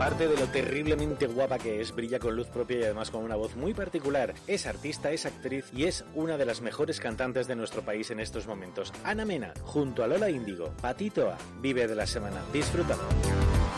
Aparte de lo terriblemente guapa que es, brilla con luz propia y además con una voz muy particular. Es artista, es actriz y es una de las mejores cantantes de nuestro país en estos momentos. Ana Mena, junto a Lola Índigo, Patito A, Vive de la Semana. Disfrútalo.